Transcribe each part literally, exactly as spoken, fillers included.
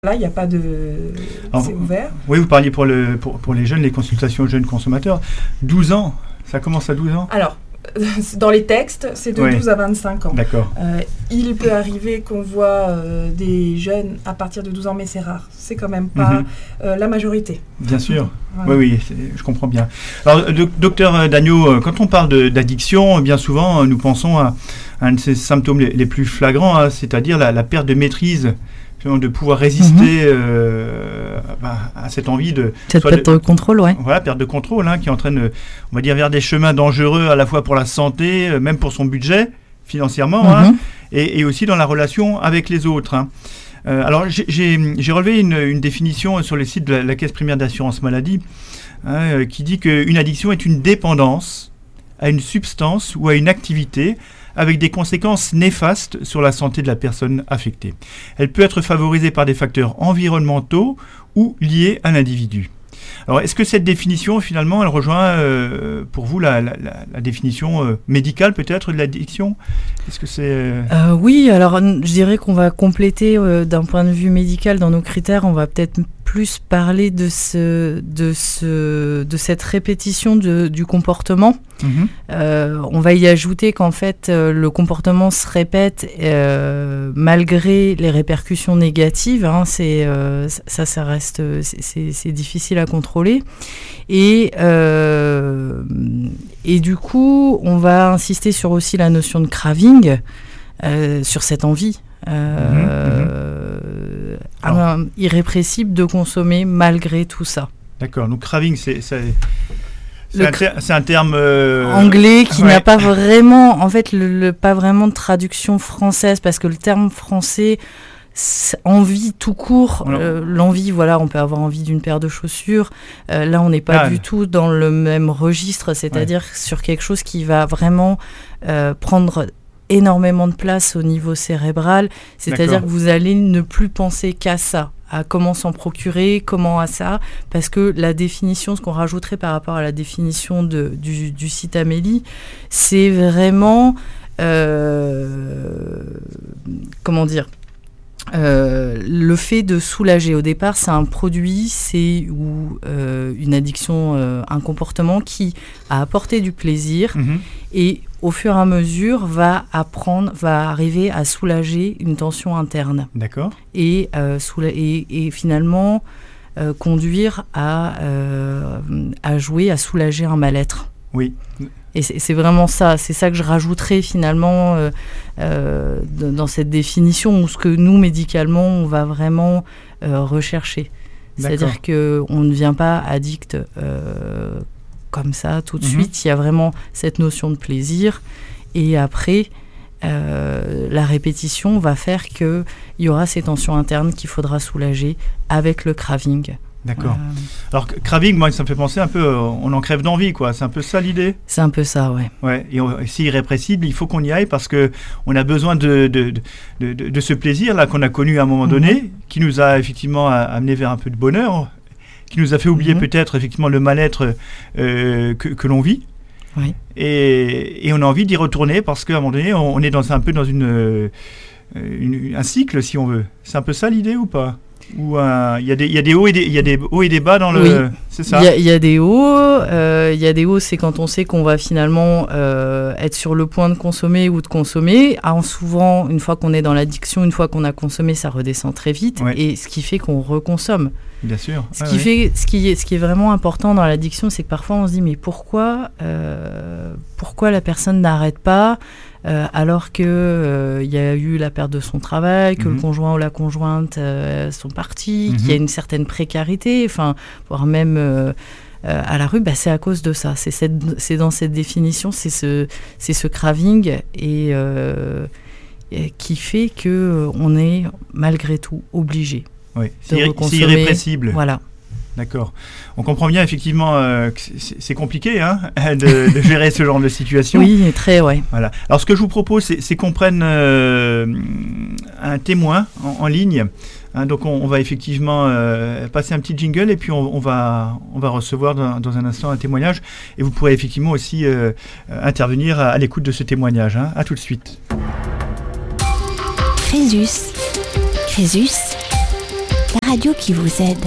Là, il n'y a pas de... Alors, c'est ouvert. Oui, vous parliez pour, le, pour, pour les jeunes, les consultations jeunes consommateurs. douze ans, ça commence à douze ans? Alors, dans les textes, c'est de oui. douze à vingt-cinq ans. D'accord. Euh, il peut arriver qu'on voit euh, des jeunes à partir de douze ans, mais c'est rare. C'est quand même pas mm-hmm. euh, la majorité. Bien sûr. Voilà. Oui, oui, je comprends bien. Alors, do- docteur Dagneau, quand on parle de, d'addiction, bien souvent, nous pensons à, à un de ces symptômes les, les plus flagrants, hein, c'est-à-dire la, la perte de maîtrise, de pouvoir résister mm-hmm. euh, bah, à cette envie de... Cette perte de, de contrôle, oui. Voilà, perte de contrôle, hein, qui entraîne, on va dire, vers des chemins dangereux à la fois pour la santé, même pour son budget, financièrement, mm-hmm. hein, et, et aussi dans la relation avec les autres. Hein. Euh, alors, j'ai, j'ai, j'ai relevé une, une définition sur le site de la, la Caisse primaire d'assurance maladie, hein, qui dit qu'une addiction est une dépendance à une substance ou à une activité avec des conséquences néfastes sur la santé de la personne affectée. Elle peut être favorisée par des facteurs environnementaux ou liés à l'individu. Alors, est-ce que cette définition, finalement, elle rejoint euh, pour vous la, la, la, la définition euh, médicale, peut-être, de l'addiction ? Est-ce que c'est... Euh... Euh, oui, alors je dirais qu'on va compléter euh, d'un point de vue médical dans nos critères, on va peut-être plus parler de, ce, de, ce, de cette répétition de, du comportement. Mmh. Euh, on va y ajouter qu'en fait, euh, le comportement se répète euh, malgré les répercussions négatives. Hein, c'est, euh, ça, ça reste, c'est, c'est, c'est difficile à contrôler. Et, euh, et du coup, on va insister sur aussi la notion de craving, euh, sur cette envie. Euh, mmh, mmh. Un, irrépressible de consommer malgré tout ça. D'accord, donc craving, c'est, c'est, c'est, un, ter- c'est un terme euh... anglais qui ouais. n'a pas vraiment, en fait, le, le, pas vraiment de traduction française, parce que le terme français, envie tout court, euh, l'envie, voilà, on peut avoir envie d'une paire de chaussures. Euh, là, on n'est pas ah, du ouais. tout dans le même registre, c'est-à-dire ouais. sur quelque chose qui va vraiment euh, prendre énormément de place au niveau cérébral, c'est-à-dire D'accord. que vous allez ne plus penser qu'à ça, à comment s'en procurer, comment à ça, parce que la définition, ce qu'on rajouterait par rapport à la définition de, du, du site Amélie, c'est vraiment, euh, comment dire, Euh, le fait de soulager. Au départ, c'est un produit, c'est ou euh, une addiction, euh, un comportement qui a apporté du plaisir mmh. et au fur et à mesure va apprendre, va arriver à soulager une tension interne. D'accord. Et, euh, soula- et, et finalement euh, conduire à, euh, à jouer, à soulager un mal-être. Oui. Et c'est, c'est vraiment ça, c'est ça que je rajouterais finalement euh, euh, dans cette définition, ou ce que nous, médicalement, on va vraiment euh, rechercher. D'accord. C'est-à-dire qu'on ne devient pas addict euh, comme ça tout de mm-hmm. suite, il y a vraiment cette notion de plaisir. Et après, euh, la répétition va faire qu'il y aura ces tensions internes qu'il faudra soulager avec le craving. D'accord. Euh... Alors, craving, moi, ça me fait penser un peu, euh, on en crève d'envie, quoi. C'est un peu ça l'idée ? C'est un peu ça, ouais. Ouais. Et, on, et c'est irrépressible, il faut qu'on y aille parce qu'on a besoin de, de, de, de, de ce plaisir là qu'on a connu à un moment mm-hmm. donné, qui nous a effectivement amené vers un peu de bonheur, qui nous a fait oublier mm-hmm. peut-être effectivement le mal-être euh, que, que l'on vit. Oui. Et, et on a envie d'y retourner parce qu'à un moment donné, on, on est dans un peu dans une, euh, une, un cycle, si on veut. C'est un peu ça l'idée ou pas ? Ou il euh, y, y a des hauts et des il y a des hauts et des bas dans le oui. c'est ça. Il y, y a des hauts, il euh, y a des hauts, c'est quand on sait qu'on va finalement euh, être sur le point de consommer ou de consommer. Alors, souvent, une fois qu'on est dans l'addiction, une fois qu'on a consommé, ça redescend très vite, ouais. et ce qui fait qu'on reconsomme. Bien sûr. Ce ah, qui ouais. fait, ce qui est, ce qui est vraiment important dans l'addiction, c'est que parfois on se dit mais pourquoi, euh, pourquoi la personne n'arrête pas? Euh, alors qu'il euh, y a eu la perte de son travail, que mmh. le conjoint ou la conjointe euh, sont partis, mmh. qu'il y a une certaine précarité, enfin, voire même euh, euh, à la rue, bah, c'est à cause de ça. C'est, cette, c'est dans cette définition, c'est ce, c'est ce craving et, euh, et qui fait qu'on est malgré tout obligé oui. de c'est, reconsommer. C'est irrépressible. Voilà. D'accord. On comprend bien effectivement euh, que c'est, c'est compliqué hein, de, de gérer ce genre de situation. Oui, très, ouais. Voilà. Alors ce que je vous propose, c'est, c'est qu'on prenne euh, un témoin en, en ligne. Hein, donc on, on va effectivement euh, passer un petit jingle et puis on, on, va, on va recevoir dans, dans un instant un témoignage. Et vous pourrez effectivement aussi euh, intervenir à, à l'écoute de ce témoignage. Hein. À tout de suite. Crésus. Crésus. la radio qui vous aide.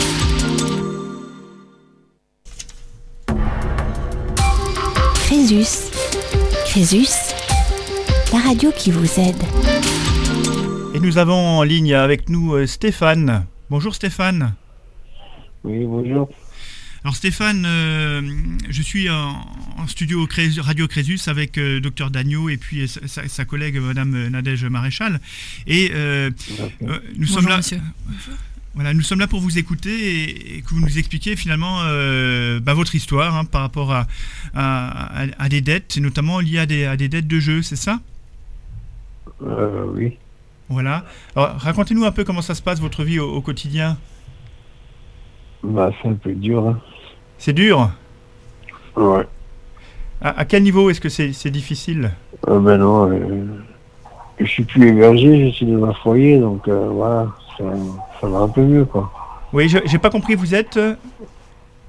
Crésus, Crésus, la radio qui vous aide. Et nous avons en ligne avec nous euh, Stéphane. Bonjour Stéphane. Oui, bonjour. Alors Stéphane, euh, je suis en, en studio Cré- Radio Crésus avec euh, Docteur Dagneau et puis sa, sa, sa collègue Madame Nadège Maréchal. Et euh, euh, nous Bonjour, sommes là. monsieur. Voilà, nous sommes là pour vous écouter et, et que vous nous expliquiez finalement euh, bah, votre histoire hein, par rapport à, à, à, à des dettes, et notamment liées à des, à des dettes de jeu, c'est ça ? Euh, oui. Voilà. Alors racontez-nous un peu comment ça se passe votre vie au, au quotidien. Bah, c'est un peu dur. Hein. C'est dur ? Ouais. À, à quel niveau est-ce que c'est, c'est difficile ? Euh, ben non, euh, je suis plus hébergé, je suis dans un foyer, donc euh, voilà, ça, ça va un peu mieux, quoi. Oui, je, j'ai pas compris, vous êtes... euh, Comment ?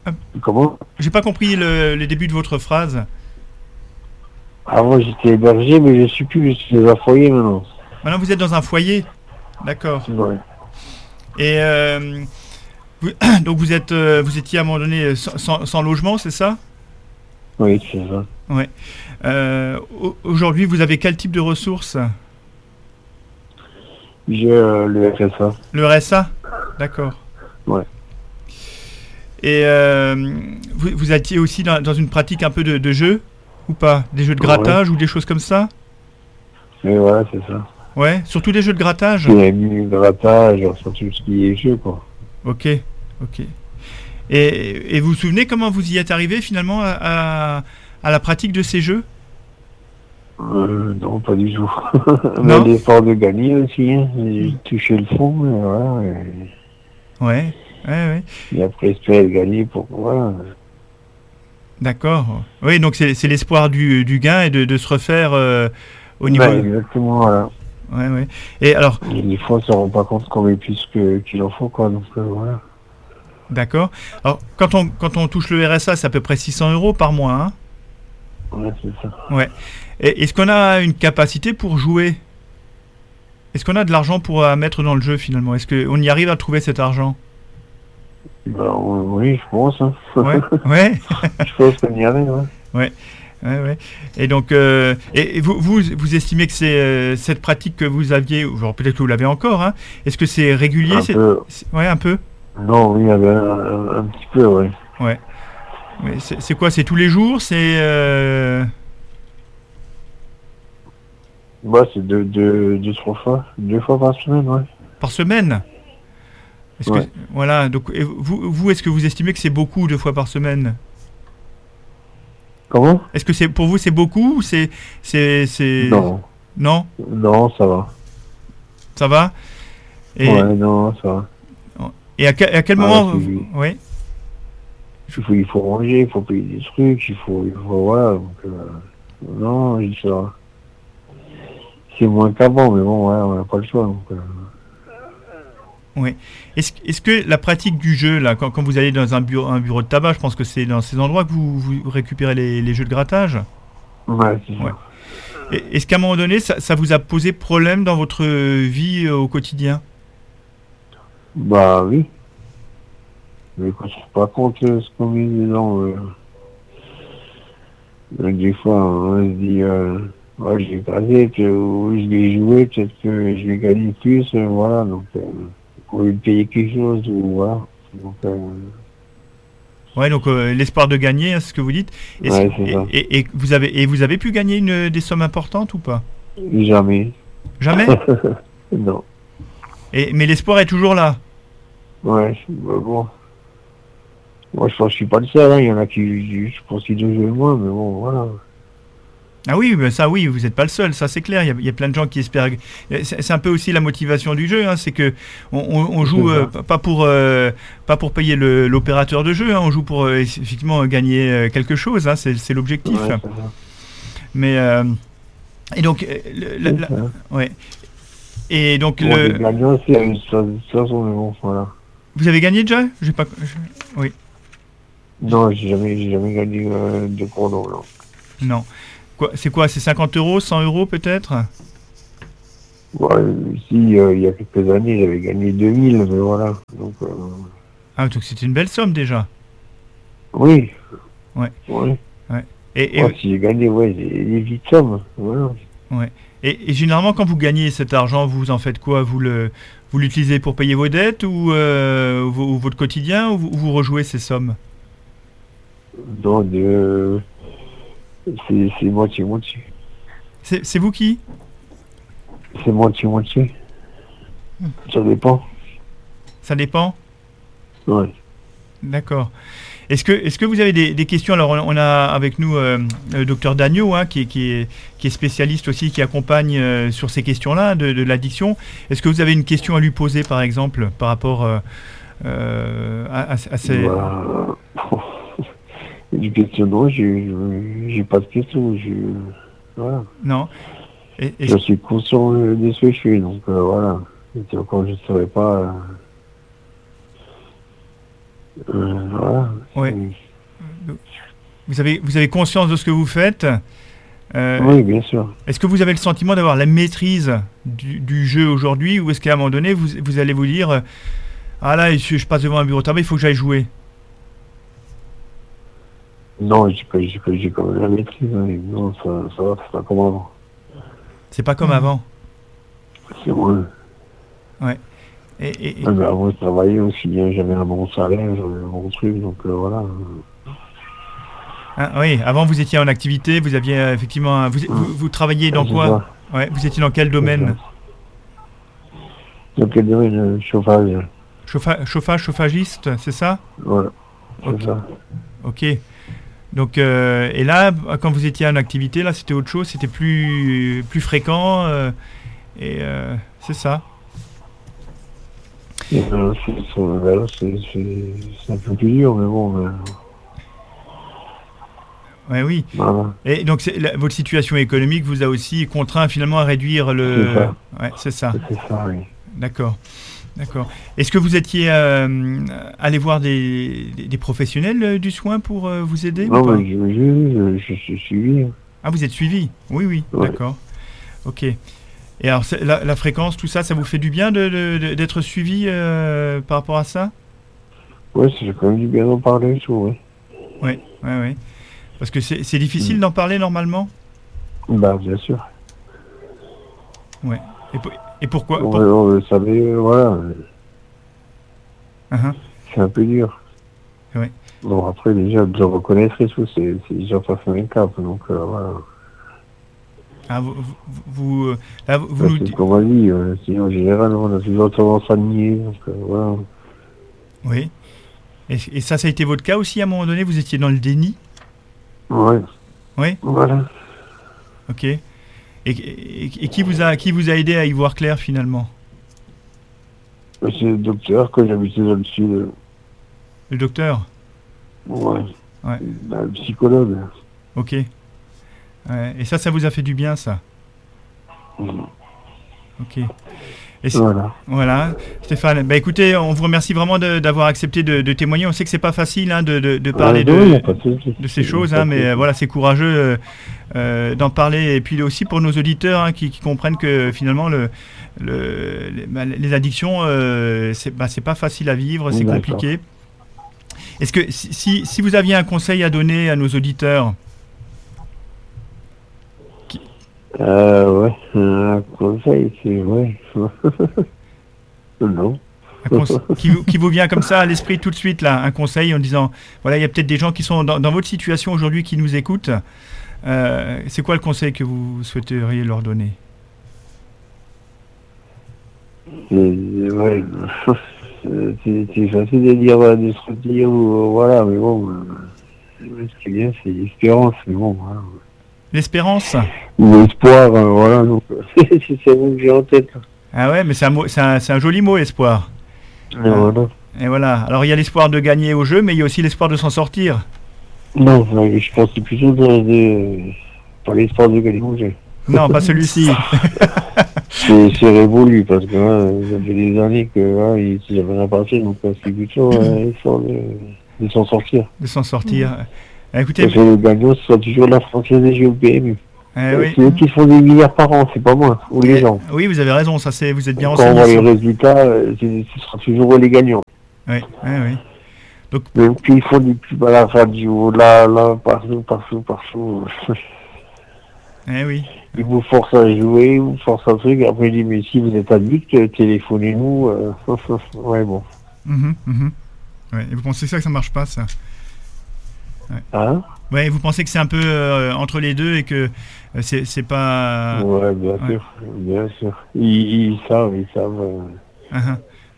J'ai pas compris le, le début de votre phrase. Avant, j'étais hébergé, mais je suis plus, je suis dans un foyer maintenant. Maintenant, vous êtes dans un foyer ? D'accord. Ouais. Et euh, vous, donc vous êtes, euh, vous étiez à un moment donné sans, sans, sans logement, c'est ça ? Oui, c'est ça. Ouais. Euh, aujourd'hui, vous avez quel type de ressources ? J'ai euh, le R S A. Le R S A ? D'accord. Ouais. Et euh, vous, vous étiez aussi dans, dans une pratique un peu de, de jeu ou pas ? Des jeux de grattage ouais. ou des choses comme ça ? Mais voilà, c'est ça. Ouais, surtout des jeux de grattage ? Il y a mis grattage, sur tout ce qui est jeu, quoi. Ok, ok. Et, et vous vous souvenez comment vous y êtes arrivé finalement à, à, à la pratique de ces jeux ? Euh, non, pas du tout. Non. Mais l'effort de gagner aussi, hein. J'ai touché le fond, mais voilà. Et... Ouais, ouais, ouais. Et après, espérer gagner pour... Voilà. D'accord. Oui, donc c'est, c'est l'espoir du, du gain et de, de se refaire euh, au niveau... Ben, exactement, voilà. Ouais, ouais. Et alors... Et des fois, on ne se rend pas compte qu'on met plus que, qu'il en faut, quoi. Donc, euh, voilà. D'accord. Alors, quand on, quand on touche le R S A, c'est à peu près six cents euros par mois, hein ? Ouais, c'est ça. Ouais. Et est-ce qu'on a une capacité pour jouer ? Est-ce qu'on a de l'argent pour euh, mettre dans le jeu, finalement ? Est-ce qu'on y arrive à trouver cet argent ? Ben, oui, je pense. Hein. Ouais, ouais. Je pense qu'on y arrive, ouais. Ouais. Ouais, ouais. Et donc, euh, et vous, vous, vous estimez que c'est euh, cette pratique que vous aviez, ou genre peut-être que vous l'avez encore, hein, est-ce que c'est régulier ? Un c'est, peu. c'est, ouais, un peu. Non, oui, il y avait un, un, un petit peu, ouais. Ouais. Mais c'est, c'est quoi ? C'est tous les jours ? C'est euh... Bah, c'est deux, deux, deux, trois fois, deux fois par semaine, ouais. Par semaine ? Est-ce ouais. que, voilà. Donc, vous, vous, est-ce que vous estimez que c'est beaucoup deux fois par semaine ? Comment ? Est-ce que c'est pour vous c'est beaucoup ou c'est c'est c'est Non. Non ? Non, ça va. Ça va ? Et, ouais, non, ça va. Et à quel, à quel ah, moment c'est... vous... Oui. Il faut, il faut ranger, il faut payer des trucs, il faut, il faut voilà. Donc, euh, non, je dis ça. C'est moins qu'avant, mais bon, ouais, on n'a pas le choix. Donc, euh... Oui. Est-ce, est-ce que la pratique du jeu, là, quand, quand vous allez dans un bureau, un bureau de tabac, je pense que c'est dans ces endroits que vous, vous récupérez les, les jeux de grattage ? Ouais, c'est ça. Ouais. Et, est-ce qu'à un moment donné, ça, ça vous a posé problème dans votre vie euh, au quotidien ? Bah oui. Mais quand on se rend pas compte euh, ce qu'on met dedans, euh... donc, des fois, on se dit, euh... ouais, je vais gratter, puis, ou je vais jouer, peut-être que je vais gagner plus, euh, voilà, donc... Euh... au lieu de payer quelque chose, ou voilà. Donc, euh... Ouais, donc euh, l'espoir de gagner, hein, c'est ce que vous dites. Et, ouais, c'est et, ça. Et, et, vous avez, et vous avez pu gagner une, des sommes importantes ou pas ? Jamais. Jamais ? Non. Et, mais l'espoir est toujours là ? Ouais, bah bon. Moi, je pense que je suis pas le seul, hein. Il y en a qui, je pense qu'ils doivent jouer moins, mais bon, voilà. Ah oui, ben ça oui, vous n'êtes pas le seul, ça c'est clair, il y, a, il y a plein de gens qui espèrent... C'est, c'est un peu aussi la motivation du jeu, hein, c'est que on, on, on joue euh, pas, pour, euh, pas pour payer le, l'opérateur de jeu, hein, on joue pour euh, effectivement gagner euh, quelque chose, hein, c'est, c'est l'objectif. Ouais, c'est Mais... Euh, et donc... Euh, la, la, ouais. Et donc... Bon, le... les gagnants, c'est une façon, mais bon, voilà. Vous avez gagné déjà ? J'ai pas... Je... Oui. Non, j'ai jamais, j'ai jamais gagné euh, de gros noms, non. Non. Quoi, c'est quoi ? C'est cinquante euros, cent euros peut-être ? Ouais, si, euh, il y a quelques années, j'avais gagné deux mille, mais voilà. Donc, euh, Ah, donc c'était une belle somme déjà. oui. Ouais. Ouais. Ouais. Et, et, Ouais, si j'ai gagné, ouais, des, des petites sommes. Voilà. ouais. Et, et généralement, quand vous gagnez cet argent, vous en faites quoi? Vous le, vous l'utilisez pour payer vos dettes ou, euh, ou, ou votre quotidien, ou vous, vous rejouez ces sommes? Donc, euh, c'est, c'est moitié-moitié. C'est, c'est vous qui? C'est moitié-moitié. Ça dépend. Ça dépend? Ouais. D'accord. Est-ce que, est-ce que vous avez des, des questions? Alors, on, on a avec nous euh, le docteur Dagneau, hein, qui, qui, est, qui est spécialiste aussi, qui accompagne euh, sur ces questions-là de, de l'addiction. Est-ce que vous avez une question à lui poser, par exemple, par rapport euh, euh, à, à, à ces... Bah, une question, non, j'ai, j'ai pas de question. Je, voilà. Non. Et, et... Je suis conscient de ce que je fais, donc euh, voilà. Et encore, je ne saurais pas... Euh, euh, voilà. Ouais. Vous avez, vous avez conscience de ce que vous faites. Euh, oui, bien sûr. Est-ce que vous avez le sentiment d'avoir la maîtrise du, du jeu aujourd'hui, ou est-ce qu'à un moment donné, vous, vous allez vous dire, ah là, je, je passe devant un bureau de tabac, il faut que j'aille jouer? Non, j'ai, j'ai, j'ai quand même la maîtrise. Hein. Non, ça, ça va, c'est pas comme avant. C'est pas comme mmh. avant. C'est vrai. Ouais. Et, et, et... Ah, mais avant, je travaillais aussi, hein. J'avais un bon salaire, j'avais un bon truc, donc euh, voilà. Ah, oui, avant vous étiez en activité, vous aviez euh, effectivement, un... vous, mmh. vous, vous travailliez dans ah, quoi? Ouais, vous étiez dans quel domaine? Dans quel domaine? euh, Chauffage. Chauffa... Chauffage, chauffagiste, c'est ça? Voilà, c'est okay. ça. Ok. Donc, euh, et là, quand vous étiez en activité, là, c'était autre chose, c'était plus, plus fréquent, euh, et euh, c'est ça. Et ben, c'est, ben, c'est, c'est, c'est un peu plus dur, mais bon. Ben... Ouais, oui. Voilà. Et donc, c'est, la, votre situation économique vous a aussi contraint finalement à réduire le. C'est ça. Ouais, c'est ça. C'est ça, oui. D'accord. D'accord. Est-ce que vous étiez euh, allé voir des, des, des professionnels euh, du soin pour euh, vous aider? Non, mais je, je, je, je suis suivi. Ah, vous êtes suivi? Oui, oui, ouais. D'accord. Ok. Et alors, la, la fréquence, tout ça, ça vous fait du bien de, de, de, d'être suivi euh, par rapport à ça? Oui, ça fait quand même du bien d'en parler, tout, oui. Oui, oui, oui. Parce que c'est, c'est difficile mmh. d'en parler normalement? Bah, bien sûr. Oui. Et, pour, et pourquoi on, pour... on le savait, voilà. Uh-huh. C'est un peu dur. Oui. Bon, après, déjà, de le reconnaître et tout, c'est, c'est déjà passé un cap, donc euh, voilà. Ah, vous, vous, vous, là, vous, vous ça, nous c'est dites... comme on dit, euh, sinon, en général, on a toujours tendance à nier, donc euh, voilà. Oui. Et, et ça, ça a été votre cas aussi, à un moment donné, vous étiez dans le déni? Oui. Oui. Voilà. Ok. Et, et, et qui, vous a, qui vous a aidé à y voir clair, finalement? C'est le docteur que j'habitais dans le sud. Le docteur? Ouais. Ouais. Le psychologue. Ok. Ouais. Et ça, ça vous a fait du bien, ça? Mmh. Ok. Et voilà. Voilà. Stéphane, bah écoutez, on vous remercie vraiment de, d'avoir accepté de, de témoigner. On sait que c'est pas facile hein, de, de, de parler ah, de, de, de ces choses, hein, mais euh, voilà, c'est courageux euh, euh, d'en parler. Et puis aussi pour nos auditeurs hein, qui, qui comprennent que finalement le, le, les, bah, les addictions, euh, c'est, bah, c'est pas facile à vivre, c'est D'accord. compliqué. Est-ce que si, si vous aviez un conseil à donner à nos auditeurs? Euh, ouais, un conseil, c'est, ouais. non. Un conseil qui, vous, qui vous vient comme ça à l'esprit tout de suite, là, un conseil en disant, voilà, il y a peut-être des gens qui sont dans, dans votre situation aujourd'hui qui nous écoutent. Euh, c'est quoi le conseil que vous souhaiteriez leur donner? c'est, ouais, c'est, c'est facile de dire, de se dire, voilà, mais bon, euh, ce qui est bien, c'est l'espérance, mais bon, voilà. L'espérance? Ou l'espoir, euh, voilà, donc c'est ça que j'ai en tête. Ah ouais, mais c'est un, mot, c'est un, c'est un joli mot, espoir. Et ah. voilà. Et voilà. Alors il y a l'espoir de gagner au jeu, mais il y a aussi l'espoir de s'en sortir. Non, je pense que c'est plutôt de, de... pas l'espoir de gagner au jeu. Non, pas celui-ci. c'est, c'est révolu, parce que hein, ça fait des années que hein, il n'y a rien à partir, donc c'est plutôt euh, l'espoir de, de s'en sortir. De s'en sortir. Mmh. Écoutez, parce que le gagnant, ce sera toujours la Française des Jeux P M U. Eh oui. C'est eux qui font des milliards par an, c'est pas moi, ou les Eh, gens. Oui, vous avez raison, ça c'est, vous êtes bien Quand on voit renseigné. les résultats, euh, c'est- ce sera toujours les gagnants. Oui, oui, oui. Même qu'ils font des pubs à la radio, là, là, partout, partout, partout. Eh oui. Ils vous forcent à jouer, ils vous forcent un truc. Après, ils disent, mais si vous êtes addict, euh, téléphonez-nous. Euh, ouais, bon. Mhm, mhm. Ouais, et vous pensez ça que ça marche pas, ça? Hein? Ouais, vous pensez que c'est un peu euh, entre les deux et que euh, c'est, c'est pas... Ouais, bien ouais. sûr, bien sûr. Ils, ils savent, ils savent. euh. Uh-huh.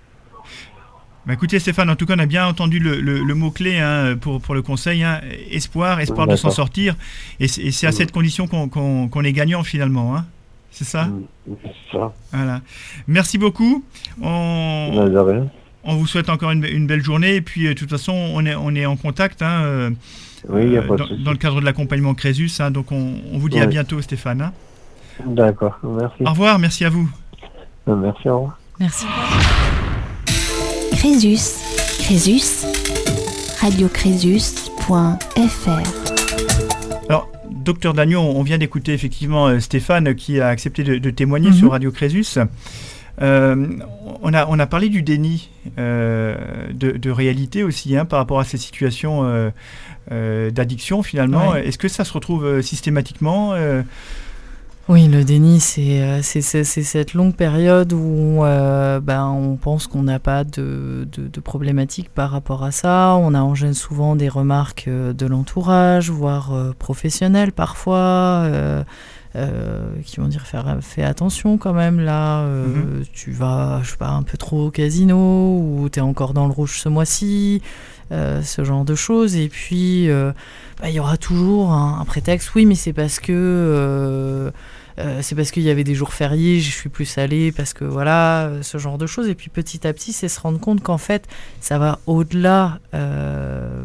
Bah écoutez Stéphane, en tout cas on a bien entendu le, le, le mot-clé hein, pour, pour le conseil, hein, espoir, espoir de s'en D'accord. sortir, et c'est, et c'est à cette condition qu'on, qu'on, qu'on est gagnant finalement, hein. C'est ça? Mm, c'est ça. Voilà. Merci beaucoup, on, Non, de rien. on vous souhaite encore une, une belle journée, et puis euh, de toute façon on est, on est en contact hein, euh, Oui, il n'y a euh, pas de dans, souci. dans le cadre de l'accompagnement Crésus, hein, donc on, on vous dit à Ouais. bientôt Stéphane. Hein. D'accord, merci. Au revoir, merci à vous. Euh, Merci, au revoir. Merci. Crésus, Crésus, radiocrésus point f r. Alors, docteur Dagnon, on vient d'écouter effectivement euh, Stéphane qui a accepté de, de témoigner Mhm. sur Radio Crésus. Euh, on, a, on a parlé du déni euh, de, de réalité aussi hein, par rapport à ces situations euh, euh, d'addiction finalement. Ouais. Est-ce que ça se retrouve euh, systématiquement euh, Oui, le déni, c'est, euh, c'est, c'est, c'est cette longue période où euh, ben, on pense qu'on n'a pas de, de, de problématique par rapport à ça. On a en gêne souvent des remarques euh, de l'entourage, voire euh, professionnelles parfois, euh, euh, qui vont dire faire, fais attention quand même là, euh, Mm-hmm. tu vas, je sais pas, un peu trop au casino ou tu es encore dans le rouge ce mois-ci. Euh, ce genre de choses et puis euh, bah, il y aura toujours un, un prétexte, oui mais c'est parce que euh, euh, c'est parce qu'il y avait des jours fériés, je suis plus allée parce que voilà, euh, ce genre de choses et puis petit à petit c'est se rendre compte qu'en fait ça va au-delà euh,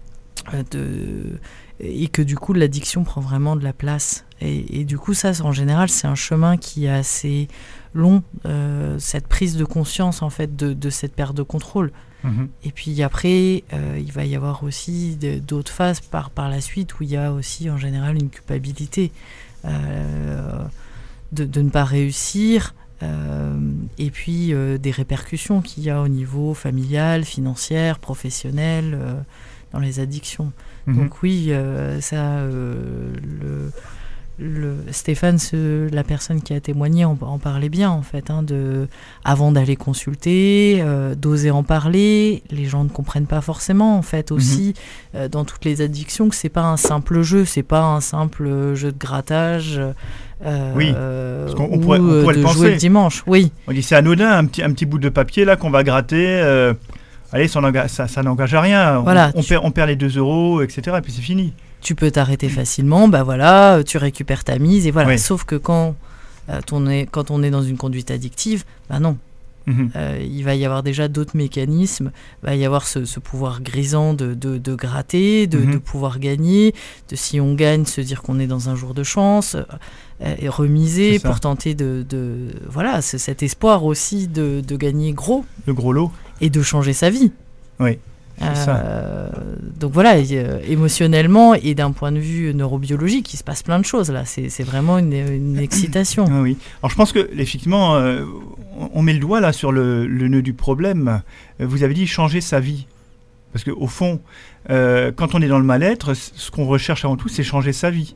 de et que du coup l'addiction prend vraiment de la place et, et du coup ça en général c'est un chemin qui est assez long, euh, cette prise de conscience en fait de, de cette perte de contrôle. Mhm. Et puis après, euh, il va y avoir aussi de, d'autres phases par, par la suite où il y a aussi en général une culpabilité euh, de, de ne pas réussir euh, et puis euh, des répercussions qu'il y a au niveau familial, financier, professionnel euh, dans les addictions. Mhm. Donc oui, euh, ça, euh, le... Le, Stéphane, ce, la personne qui a témoigné, en, en parlait bien en fait, hein, de, avant d'aller consulter, euh, d'oser en parler. Les gens ne comprennent pas forcément en fait aussi mm-hmm. euh, dans toutes les addictions que c'est pas un simple jeu, c'est pas un simple jeu de grattage. Euh, oui, parce qu'on on pourrait, on pourrait de le penser. Jouer le dimanche. Oui. On dit c'est anodin, un petit, un petit bout de papier là qu'on va gratter. Euh, allez, ça, n'engage, ça, ça n'engage à rien. Voilà, on, on, tu... perd, on perd les deux euros, et cetera. Et puis c'est fini. Tu peux t'arrêter facilement, bah voilà, tu récupères ta mise et voilà. Oui. Sauf que quand, euh, on est, quand on est dans une conduite addictive, bah non. Mm-hmm. Euh, il va y avoir déjà d'autres mécanismes, il va y avoir ce, ce pouvoir grisant de, de, de gratter, de, mm-hmm. de pouvoir gagner, de si on gagne, se dire qu'on est dans un jour de chance, euh, et remiser pour tenter de... de voilà, c'est cet espoir aussi de, de gagner gros. Le gros lot. Et de changer sa vie. Oui. Euh, donc voilà, euh, émotionnellement et d'un point de vue neurobiologique, il se passe plein de choses là. C'est, c'est vraiment une, une excitation. Ah oui. Alors je pense que effectivement, euh, on met le doigt là sur le, le nœud du problème. Vous avez dit changer sa vie, parce que au fond, euh, quand on est dans le mal-être, ce qu'on recherche avant tout, c'est changer sa vie.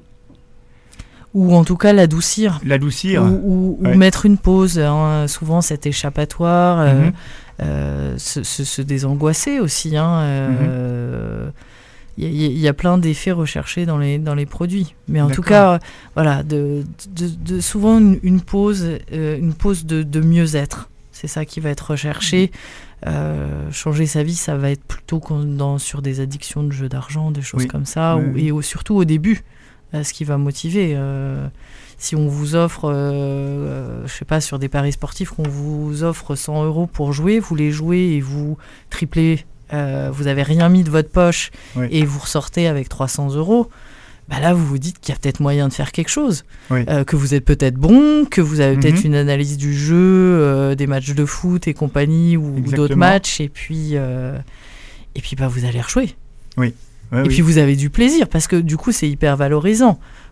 Ou en tout cas l'adoucir. L'adoucir. Ou, ou, ouais. ou mettre une pause. Hein. Souvent cet échappatoire. Mm-hmm. Euh, Euh, se, se, se désangoisser aussi. Il hein, euh, mm-hmm. y, y, y a plein d'effets recherchés dans les, dans les produits. Mais en D'accord. tout cas, euh, voilà, de, de, de souvent une, une pause, euh, une pause de, de mieux-être. C'est ça qui va être recherché. Mm-hmm. Euh, changer sa vie, ça va être plutôt dans, sur des addictions de jeux d'argent, des choses oui. comme ça. Oui, ou, oui. Et au, surtout au début, euh, ce qui va motiver. Euh, Si on vous offre, euh, je sais pas, sur des paris sportifs, qu'on vous offre cent euros pour jouer, vous les jouez et vous triplez, euh, vous avez rien mis de votre poche oui. et vous ressortez avec trois cents euros, bah là vous vous dites qu'il y a peut-être moyen de faire quelque chose, oui. euh, que vous êtes peut-être bon, que vous avez mm-hmm. peut-être une analyse du jeu, euh, des matchs de foot et compagnie ou, ou d'autres matchs et puis, euh, et puis bah, vous allez rejouer. Oui. Ouais, et oui. puis vous avez du plaisir parce que du coup c'est hyper valorisant.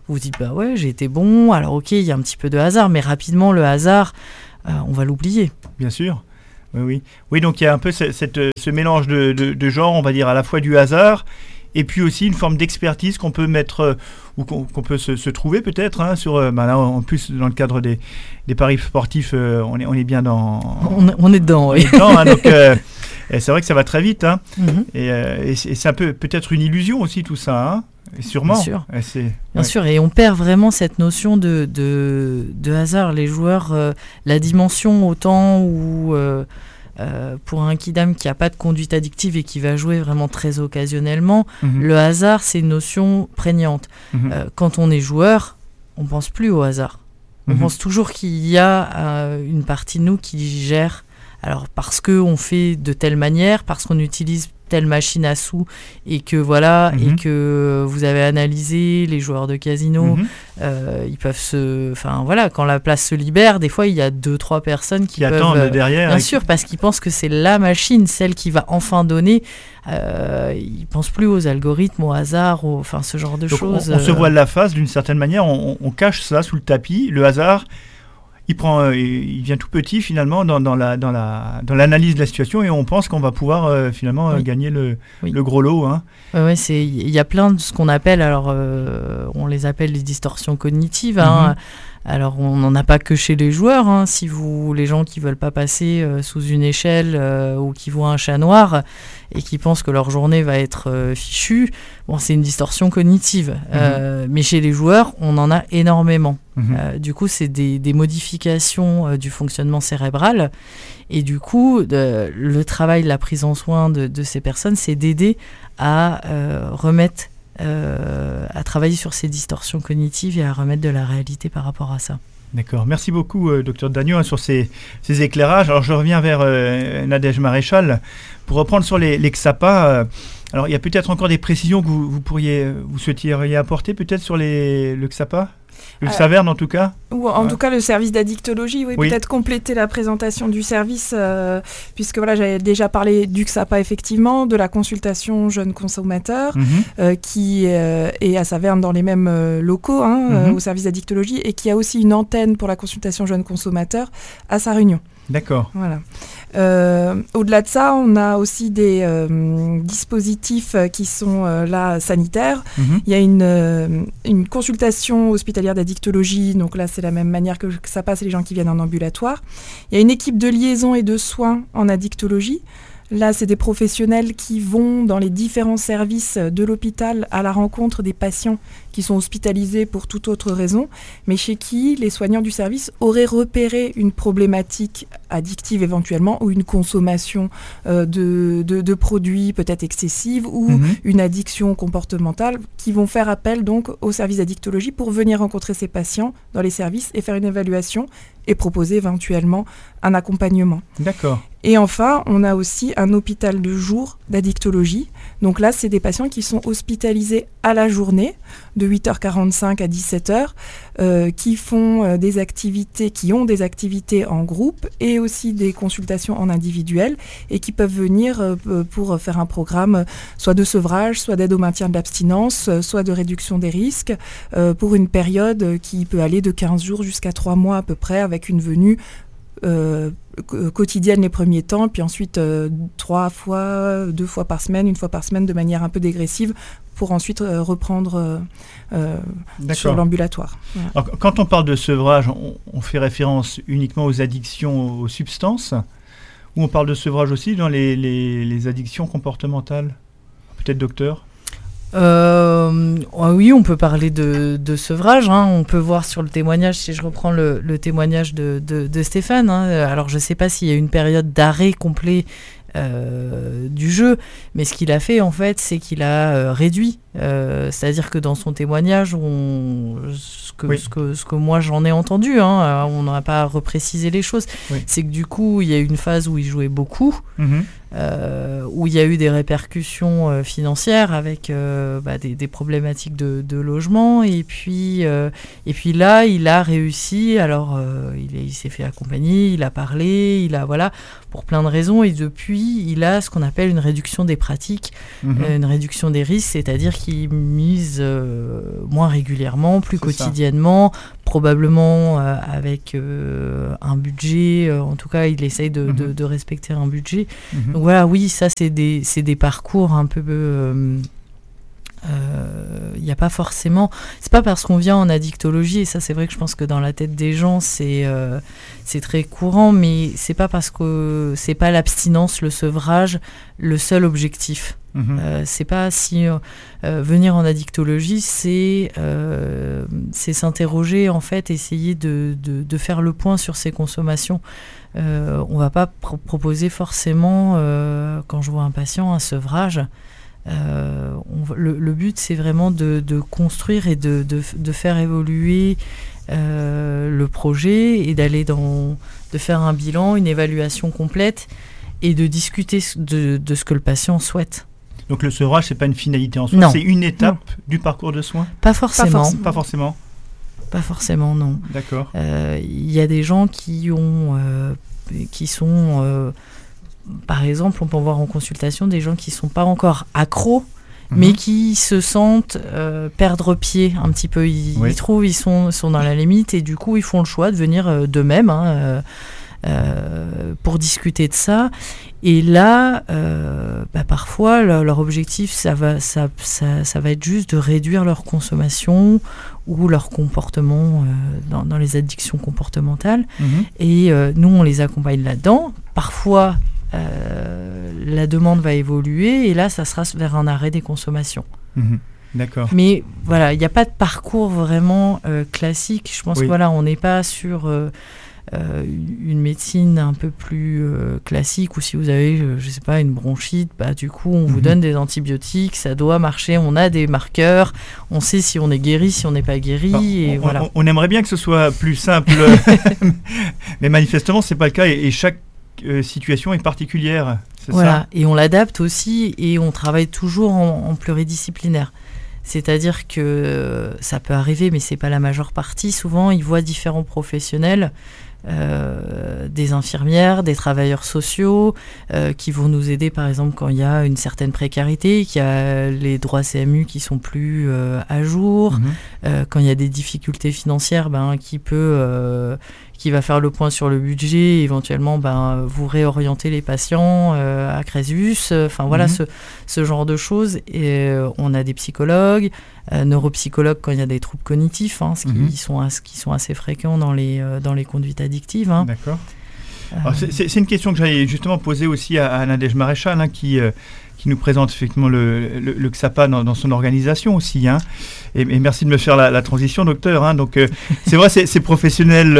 vous vous dites, bah ouais, j'ai été bon, alors ok, il y a un petit peu de hasard, mais rapidement, le hasard, euh, on va l'oublier. Bien sûr. Oui, oui. Oui, donc il y a un peu ce, cette, ce mélange de, de, de genres, on va dire, à la fois du hasard, et puis aussi une forme d'expertise qu'on peut mettre, euh, ou qu'on, qu'on peut se, se trouver peut-être, hein, sur, euh, bah là, en plus, dans le cadre des, des paris sportifs, euh, on, est, on est bien dans... On, on est dedans, oui. On est dedans, hein, donc... Euh, Et c'est vrai que ça va très vite, hein. Mm-hmm. et, euh, et, c'est, et c'est un peu peut-être une illusion aussi tout ça, hein. Et sûrement. Bien sûr. Et c'est, Bien ouais. sûr, et on perd vraiment cette notion de, de, de hasard. Les joueurs, euh, la dimension autant où euh, euh, pour un kidam qui n'a pas de conduite addictive et qui va jouer vraiment très occasionnellement, Mm-hmm. le hasard c'est une notion prégnante. Mm-hmm. Euh, quand on est joueur, on pense plus au hasard. On Mm-hmm. pense toujours qu'il y a euh, une partie de nous qui gère. Alors parce qu'on fait de telle manière, parce qu'on utilise telle machine à sous et que voilà, mm-hmm. et que vous avez analysé les joueurs de casino, Mm-hmm. euh, ils peuvent se... Enfin voilà, quand la place se libère, des fois il y a deux, trois personnes qui, qui peuvent... attendent derrière. Bien et sûr, qui... parce qu'ils pensent que c'est la machine, celle qui va enfin donner. Euh, ils ne pensent plus aux algorithmes, au hasard, au... enfin ce genre de Donc choses. On, on se euh... voile la face d'une certaine manière, on, on cache ça sous le tapis, le hasard. Il, prend, euh, il vient tout petit finalement dans, dans, la, dans, la, dans l'analyse de la situation et on pense qu'on va pouvoir euh, finalement oui. euh, gagner le, oui. le gros lot. Hein. Ouais, ouais, c'est, il y a plein de ce qu'on appelle, alors euh, on les appelle les distorsions cognitives. Hein. Mm-hmm. Alors on n'en a pas que chez les joueurs. Hein. Si vous, les gens qui veulent pas passer euh, sous une échelle euh, ou qui voient un chat noir et qui pensent que leur journée va être euh, fichue, bon, c'est une distorsion cognitive. Mm-hmm. Euh, mais chez les joueurs, on en a énormément. Mmh. Euh, du coup, c'est des, des modifications euh, du fonctionnement cérébral. Et du coup, de, le travail, la prise en soin de, de ces personnes, c'est d'aider à euh, remettre, euh, à travailler sur ces distorsions cognitives et à remettre de la réalité par rapport à ça. D'accord. Merci beaucoup, euh, docteur Dagnon, sur ces, ces éclairages. Alors, je reviens vers euh, Nadège Maréchal pour reprendre sur les, les X A P A. Euh, alors, il y a peut-être encore des précisions que vous, vous pourriez, vous souhaiteriez apporter peut-être sur les, le X A P A ? Le euh, Saverne en tout cas Ou en ouais. tout cas le service d'addictologie, oui, oui. peut-être compléter la présentation du service, euh, puisque voilà, j'avais déjà parlé du X A P A effectivement, de la consultation jeunes consommateurs, mm-hmm. euh, qui euh, est à Saverne dans les mêmes euh, locaux, hein, mm-hmm. euh, au service d'addictologie, et qui a aussi une antenne pour la consultation jeunes consommateurs à Sarre-Union. D'accord. Voilà. Euh, au-delà de ça, on a aussi des euh, dispositifs qui sont euh, là sanitaires. Mm-hmm. Il y a une, euh, une consultation hospitalière d'addictologie, donc là c'est la même manière que, que ça passe, les gens qui viennent en ambulatoire. Il y a une équipe de liaison et de soins en addictologie. Là, c'est des professionnels qui vont dans les différents services de l'hôpital à la rencontre des patients qui sont hospitalisés pour toute autre raison, mais chez qui les soignants du service auraient repéré une problématique addictive éventuellement, ou une consommation euh, de, de, de produits peut-être excessive, ou mmh. une addiction comportementale, qui vont faire appel donc au service d'addictologie pour venir rencontrer ces patients dans les services et faire une évaluation et proposer éventuellement un accompagnement. D'accord. Et enfin, on a aussi un hôpital de jour d'addictologie. Donc là, c'est des patients qui sont hospitalisés à la journée, de huit heures quarante-cinq à dix-sept heures, euh, qui font euh, des activités, qui ont des activités en groupe et aussi des consultations en individuel, et qui peuvent venir euh, pour faire un programme soit de sevrage, soit d'aide au maintien de l'abstinence, soit de réduction des risques, euh, pour une période qui peut aller de quinze jours jusqu'à trois mois à peu près, avec une venue Euh, quotidienne les premiers temps, puis ensuite euh, trois fois, deux fois par semaine, une fois par semaine de manière un peu dégressive, pour ensuite euh, reprendre euh, euh, sur l'ambulatoire. Voilà. Alors, quand on parle de sevrage, on, on fait référence uniquement aux addictions aux substances, ou on parle de sevrage aussi dans les, les, les addictions comportementales ? Peut-être, docteur ? Euh, oui, on peut parler de, de sevrage. Hein. On peut voir sur le témoignage, si je reprends le, le témoignage de, de, de Stéphane. Hein. Alors, je ne sais pas s'il y a une période d'arrêt complet euh, du jeu, mais ce qu'il a fait, en fait, c'est qu'il a euh, réduit. Euh, c'est-à-dire que dans son témoignage, on, ce, que, oui. ce, que, ce que moi j'en ai entendu, hein, on n'a pas reprécisé les choses, oui. c'est que du coup, il y a eu une phase où il jouait beaucoup. Mm-hmm. Euh, où il y a eu des répercussions euh, financières avec euh, bah, des, des problématiques de, de logement, et puis, euh, et puis là il a réussi, alors euh, il, est, il s'est fait accompagner, il a parlé, il a, voilà, pour plein de raisons, et depuis il a ce qu'on appelle une réduction des pratiques, mmh. euh, une réduction des risques, c'est-à-dire qui mise euh, moins régulièrement, plus C'est quotidiennement, ça. probablement euh, avec euh, un budget. Euh, en tout cas, il essaye de, mm-hmm. de, de respecter un budget. Mm-hmm. Donc voilà, oui, ça, c'est des, c'est des parcours un peu... Euh, il euh, n'y a pas forcément, c'est pas parce qu'on vient en addictologie, et ça c'est vrai que je pense que dans la tête des gens c'est euh, c'est très courant, mais c'est pas parce que c'est pas l'abstinence, le sevrage le seul objectif. Mmh. Euh, c'est pas si euh, venir en addictologie c'est euh, c'est s'interroger, en fait, essayer de, de, de faire le point sur ses consommations. Euh, on va pas pr- proposer forcément euh, quand je vois un patient un sevrage. Euh, on, le, le but c'est vraiment de, de construire et de, de, de faire évoluer euh, le projet et d'aller dans, de faire un bilan, une évaluation complète et de discuter de, de ce que le patient souhaite. Donc le sevrage c'est pas une finalité en soi, non. c'est une étape non. du parcours de soins. Pas forcément. Pas, forc- pas forcément. Pas forcément, non. D'accord. Il euh, y a des gens qui ont, euh, qui sont euh, par exemple, on peut voir en consultation des gens qui ne sont pas encore accros, mmh. mais qui se sentent euh, perdre pied un petit peu. Ils, oui. ils trouvent ils sont, sont dans la limite et du coup, ils font le choix de venir euh, d'eux-mêmes hein, euh, euh, pour discuter de ça. Et là, euh, bah, parfois, le, leur objectif, ça va, ça, ça, ça va être juste de réduire leur consommation ou leur comportement euh, dans, dans les addictions comportementales. Mmh. Et euh, nous, on les accompagne là-dedans. Parfois, Euh, la demande va évoluer et là ça sera vers un arrêt des consommations. Mmh, d'accord. Mais voilà, il n'y a pas de parcours vraiment euh, classique. Je pense oui. que voilà, on n'est pas sur euh, euh, une médecine un peu plus euh, classique où si vous avez, je, je sais pas, une bronchite, bah du coup on mmh. vous donne des antibiotiques, ça doit marcher, on a des marqueurs, on sait si on est guéri, si on n'est pas guéri. Bah, et on, voilà. on, on aimerait bien que ce soit plus simple, mais manifestement c'est pas le cas et, et chaque Euh, situation est particulière, c'est voilà. ça ? Et on l'adapte aussi et on travaille toujours en, en pluridisciplinaire. C'est-à-dire que euh, ça peut arriver, mais c'est pas la majeure partie. Souvent, ils voient différents professionnels, euh, des infirmières, des travailleurs sociaux, euh, qui vont nous aider, par exemple, quand il y a une certaine précarité, qu'il y a les droits C M U qui sont plus euh, à jour, mmh. euh, quand il y a des difficultés financières, ben, qui peut... Euh, qui va faire le point sur le budget, éventuellement ben, vous réorienter les patients euh, à Crésus, enfin euh, voilà, mmh. ce, ce genre de choses. Et euh, on a des psychologues, euh, neuropsychologues quand il y a des troubles cognitifs, hein, ce, mmh. qui sont, ce qui sont assez fréquents dans les, euh, dans les conduites addictives. Hein. D'accord. Euh... Alors, c'est, c'est une question que j'allais justement poser aussi à, à Nadège Maréchal, hein, qui... Euh, qui nous présente effectivement le, le, le X A P A dans, dans son organisation aussi. Hein. Et, et merci de me faire la, la transition, docteur. Hein. Donc, euh, c'est vrai, c'est, ces professionnels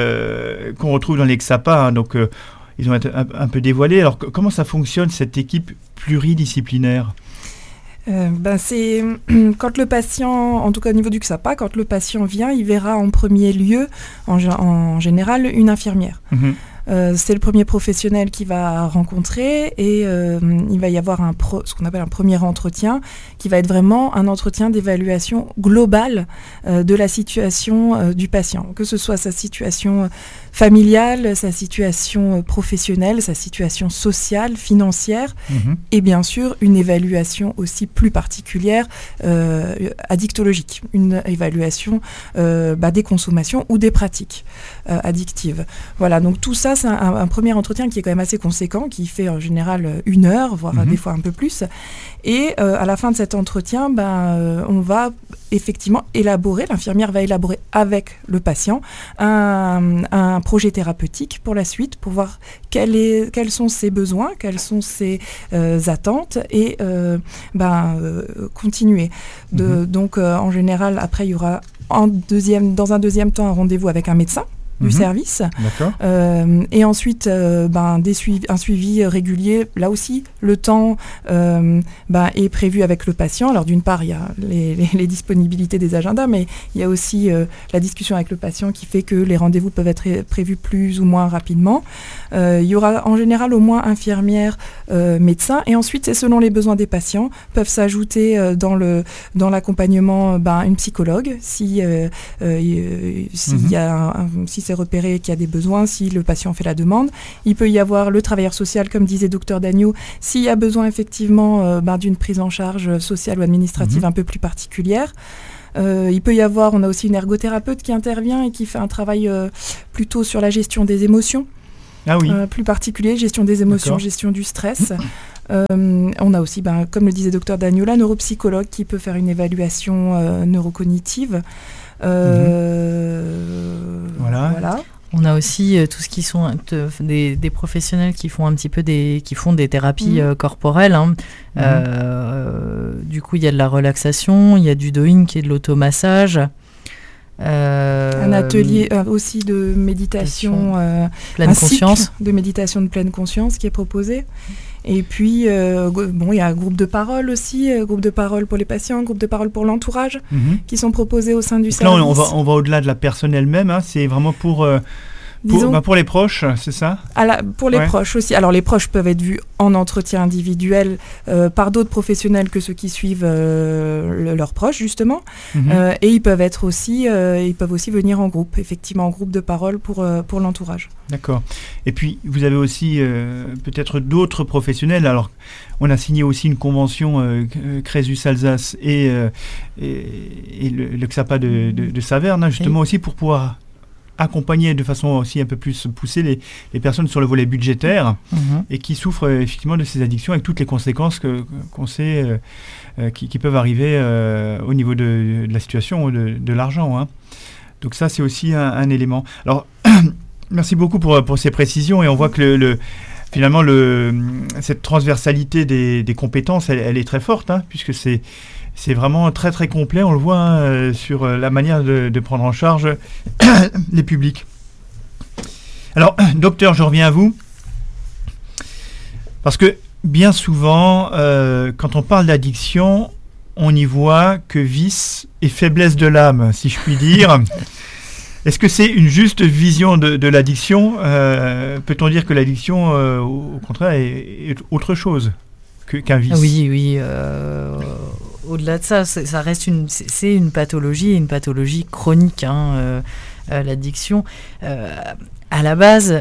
euh, qu'on retrouve dans les X A P A, hein, donc, euh, ils ont été un, un peu dévoilés. Alors, c- comment ça fonctionne, cette équipe pluridisciplinaire ? Euh, ben c'est quand le patient, en tout cas au niveau du X A P A, quand le patient vient, il verra en premier lieu, en, en général, une infirmière. Mmh. Euh, c'est le premier professionnel qu'il va rencontrer et euh, il va y avoir un pro, ce qu'on appelle un premier entretien qui va être vraiment un entretien d'évaluation globale euh, de la situation euh, du patient, que ce soit sa situation familiale, sa situation professionnelle, sa situation sociale, financière mmh. et bien sûr une évaluation aussi plus particulière euh, addictologique, une évaluation euh, bah, des consommations ou des pratiques euh, addictives. Voilà, donc tout ça c'est un, un premier entretien qui est quand même assez conséquent, qui fait en général une heure, voire mmh. des fois un peu plus. Et euh, à la fin de cet entretien, ben, euh, on va effectivement élaborer, l'infirmière va élaborer avec le patient un, un projet thérapeutique pour la suite, pour voir quel est, quels sont ses besoins, quelles sont ses euh, attentes et euh, ben, euh, continuer. De, mmh. Donc euh, en général, après il y aura en deuxième, dans un deuxième temps un rendez-vous avec un médecin du mmh. service. D'accord. Euh, et ensuite, euh, ben, des suivi, un suivi régulier. Là aussi, le temps euh, ben, est prévu avec le patient. Alors d'une part, il y a les, les, les disponibilités des agendas, mais il y a aussi euh, la discussion avec le patient qui fait que les rendez-vous peuvent être ré- prévus plus ou moins rapidement. Euh, il y aura en général au moins infirmière, euh, médecin. Et ensuite, c'est selon les besoins des patients, peuvent s'ajouter euh, dans, le, dans l'accompagnement ben, une psychologue, si, euh, euh, s'il mmh. y a un, un, si sait repérer qu'il y a des besoins si le patient fait la demande. Il peut y avoir le travailleur social, comme disait docteur Dagneau, s'il y a besoin effectivement euh, ben, d'une prise en charge sociale ou administrative mmh. un peu plus particulière. Euh, il peut y avoir, on a aussi une ergothérapeute qui intervient et qui fait un travail euh, plutôt sur la gestion des émotions. Ah oui. Euh, plus particulier, gestion des émotions, D'accord. gestion du stress. Euh, on a aussi, ben, comme le disait docteur Dagneau, la neuropsychologue qui peut faire une évaluation euh, neurocognitive. Euh, mmh. Voilà. voilà. On a aussi euh, tout ce qui sont euh, des, des professionnels qui font un petit peu des, qui font des thérapies mmh. euh, corporelles. Hein. Mmh. Euh, du coup, il y a de la relaxation, il y a du doing qui est de l'automassage. Euh, un atelier euh, aussi de méditation, euh, pleine un conscience. cycle de méditation de pleine conscience qui est proposé. Et puis, euh, bon, il y a un groupe de parole aussi, euh, groupe de parole pour les patients, groupe de parole pour l'entourage, mm-hmm. qui sont proposés au sein du Donc service. Là, on va, on va au-delà de la personne elle-même, hein, c'est vraiment pour... Euh Pour, Disons, bah pour les proches, c'est ça ? à la, Pour les ouais. proches aussi. Alors les proches peuvent être vus en entretien individuel euh, par d'autres professionnels que ceux qui suivent euh, le, leurs proches justement. Mm-hmm. Euh, et ils peuvent être aussi, euh, ils peuvent aussi venir en groupe, effectivement en groupe de parole pour euh, pour l'entourage. D'accord. Et puis vous avez aussi euh, peut-être d'autres professionnels. Alors on a signé aussi une convention euh, Crésus Alsace et euh, et, et le, le X A P A de, de, de Saverne hein, justement oui. aussi pour pouvoir accompagner de façon aussi un peu plus poussée les, les personnes sur le volet budgétaire mmh. et qui souffrent euh, effectivement de ces addictions avec toutes les conséquences que, qu'on sait euh, euh, qui, qui peuvent arriver euh, au niveau de, de la situation de, de l'argent. Hein. Donc ça, c'est aussi un, un élément. Alors, merci beaucoup pour, pour ces précisions et on voit que le, le, finalement, le, cette transversalité des, des compétences, elle, elle est très forte hein, puisque c'est C'est vraiment très très complet, on le voit hein, euh, sur euh, la manière de, de prendre en charge les publics. Alors, docteur, je reviens à vous. Parce que bien souvent, euh, quand on parle d'addiction, on n'y voit que vice et faiblesse de l'âme, si je puis dire. Est-ce que c'est une juste vision de, de l'addiction euh, Peut-on dire que l'addiction, euh, au contraire, est, est autre chose que, qu'un vice ? Oui, oui. Euh... Au-delà de ça, c'est, ça reste une, c'est, c'est une pathologie, une pathologie chronique, hein, euh, euh, l'addiction. Euh, à la base,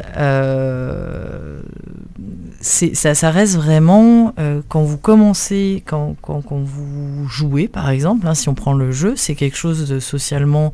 euh, c'est, ça, ça reste vraiment, euh, quand vous commencez, quand, quand, quand vous jouez, par exemple, hein, si on prend le jeu, c'est quelque chose de socialement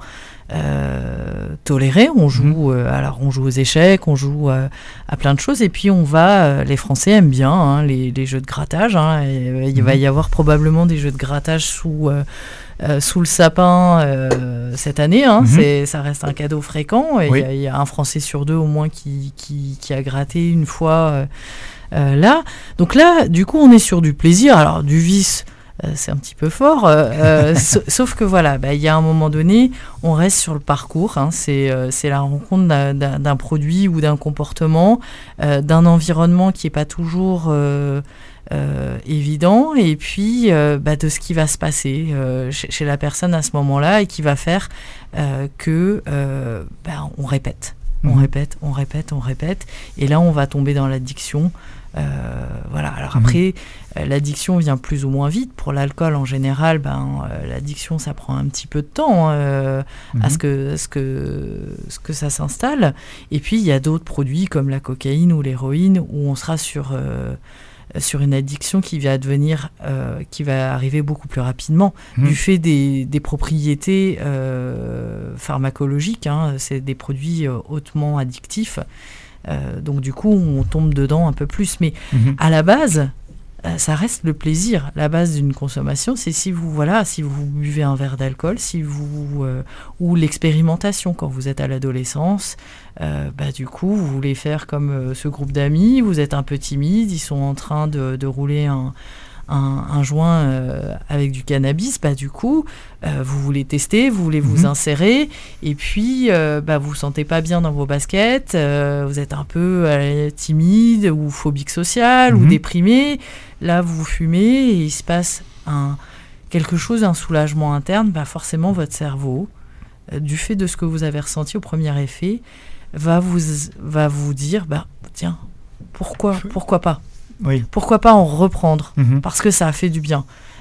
euh, toléré. On joue, mmh. euh, alors on joue aux échecs, on joue euh, à plein de choses, et puis on va, euh, les Français aiment bien hein, les, les jeux de grattage. Hein, et, euh, il mmh. va y avoir probablement des jeux de grattage sous euh, euh, sous le sapin euh, cette année. Hein, mmh. c'est, ça reste un cadeau fréquent. Il oui. y, y a un Français sur deux au moins qui qui, qui a gratté une fois euh, euh, là. Donc là, du coup, on est sur du plaisir. Alors du vice. Euh, c'est un petit peu fort, euh, euh, sauf que voilà, bah, y a un moment donné, on reste sur le parcours, hein, c'est, euh, c'est la rencontre d'un, d'un, d'un produit ou d'un comportement, euh, d'un environnement qui n'est pas toujours euh, euh, évident, et puis euh, bah, de ce qui va se passer euh, chez, chez la personne à ce moment-là, et qui va faire euh, que euh, bah, on répète, mmh. on répète, on répète, on répète, et là on va tomber dans l'addiction. Euh, voilà. Alors après, mmh. euh, l'addiction vient plus ou moins vite. Pour l'alcool, en général, ben, euh, l'addiction, ça prend un petit peu de temps euh, mmh. à ce que, ce, que, ce que ça s'installe. Et puis, il y a d'autres produits comme la cocaïne ou l'héroïne où on sera sur, euh, sur une addiction qui va devenir, euh, qui va arriver beaucoup plus rapidement mmh. du fait des, des propriétés euh, pharmacologiques. Hein, c'est des produits euh, hautement addictifs. Euh, donc du coup on tombe dedans un peu plus, mais mmh. à la base euh, ça reste le plaisir. La base d'une consommation, c'est si vous voilà si vous buvez un verre d'alcool, si vous euh, ou l'expérimentation quand vous êtes à l'adolescence, euh, bah du coup vous voulez faire comme euh, ce groupe d'amis, vous êtes un peu timide, ils sont en train de, de rouler un Un, un joint euh, avec du cannabis, bah, du coup, euh, vous voulez tester, vous voulez vous mmh. insérer, et puis euh, bah, vous ne vous sentez pas bien dans vos baskets, euh, vous êtes un peu euh, timide ou phobique social mmh. ou déprimé. Là, vous fumez et il se passe un, quelque chose, un soulagement interne. Bah, forcément, votre cerveau, euh, du fait de ce que vous avez ressenti au premier effet, va vous, va vous dire, bah, tiens, pourquoi, pourquoi pas ? Oui. Pourquoi pas en reprendre ? Mmh. Parce que ça a fait du bien.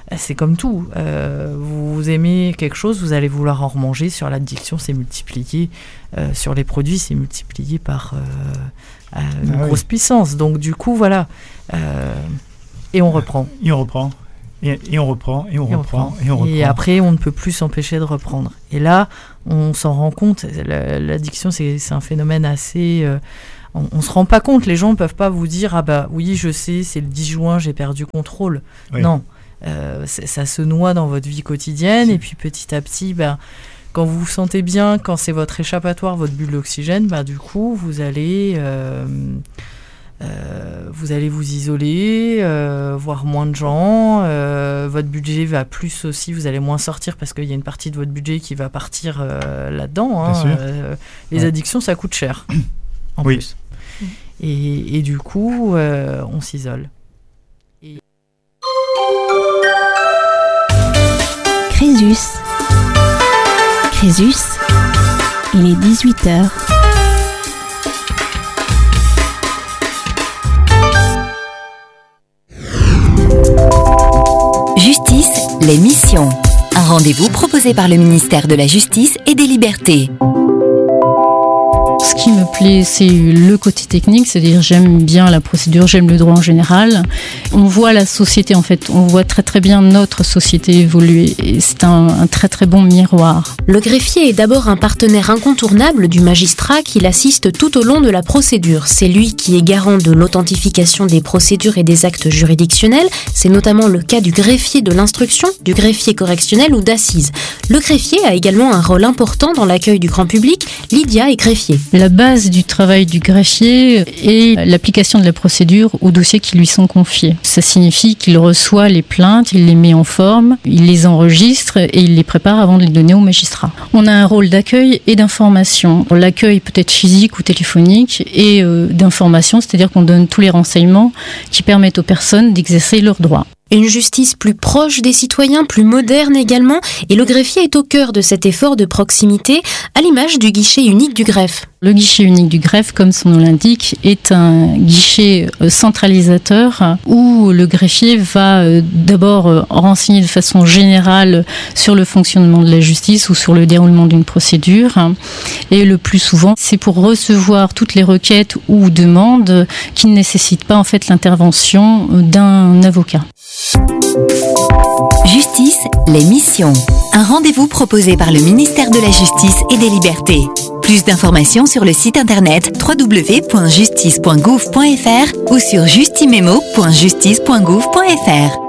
c'est comme tout. Euh, vous aimez quelque chose, vous allez vouloir en remanger. Sur l'addiction, c'est multiplié. Euh, sur les produits, c'est multiplié par euh, une ah, grosse oui. puissance. Donc du coup, voilà. Euh, et on reprend. Et on reprend. Et, et on reprend. Et on et reprend. reprend. Et on reprend. Et après, on ne peut plus s'empêcher de reprendre. Et là, on s'en rend compte. L'addiction, c'est, c'est un phénomène assez... Euh, on ne se rend pas compte. Les gens ne peuvent pas vous dire « Ah bah oui, je sais, c'est le dix juin, j'ai perdu contrôle. Oui. » Non. Euh, ça se noie dans votre vie quotidienne. Et puis petit à petit... Ben, quand vous vous sentez bien, quand c'est votre échappatoire, votre bulle d'oxygène, bah, du coup, vous allez, euh, euh, vous allez vous isoler, euh, voir moins de gens. Euh, votre budget va plus aussi, vous allez moins sortir parce qu'il y a une partie de votre budget qui va partir euh, là-dedans. Hein. Euh, les ouais. addictions, ça coûte cher, en oui. plus. Et, et du coup, euh, on s'isole. Et... Crésus. Crésus, il est dix-huit heures. Justice, l'émission. Un rendez-vous proposé par le ministère de la Justice et des Libertés. Ce qui me plaît, c'est le côté technique, c'est-à-dire j'aime bien la procédure, j'aime le droit en général. On voit la société, en fait, on voit très très bien notre société évoluer et c'est un, un très très bon miroir. Le greffier est d'abord un partenaire incontournable du magistrat qui l'assiste tout au long de la procédure. C'est lui qui est garant de l'authentification des procédures et des actes juridictionnels. C'est notamment le cas du greffier de l'instruction, du greffier correctionnel ou d'assises. Le greffier a également un rôle important dans l'accueil du grand public. Lydia est greffier. La base du travail du greffier est l'application de la procédure aux dossiers qui lui sont confiés. Ça signifie qu'il reçoit les plaintes, il les met en forme, il les enregistre et il les prépare avant de les donner au magistrat. On a un rôle d'accueil et d'information. L'accueil peut être physique ou téléphonique et euh, d'information, c'est-à-dire qu'on donne tous les renseignements qui permettent aux personnes d'exercer leurs droits. Une justice plus proche des citoyens, plus moderne également, et le greffier est au cœur de cet effort de proximité, à l'image du guichet unique du greffe. Le guichet unique du greffe, comme son nom l'indique, est un guichet centralisateur où le greffier va d'abord renseigner de façon générale sur le fonctionnement de la justice ou sur le déroulement d'une procédure. Et le plus souvent, c'est pour recevoir toutes les requêtes ou demandes qui ne nécessitent pas en fait l'intervention d'un avocat. Justice, l'émission. Un rendez-vous proposé par le ministère de la Justice et des Libertés. Plus d'informations sur le site internet w w w point justice point gouv point f r ou sur justimemo point justice point gouv point f r.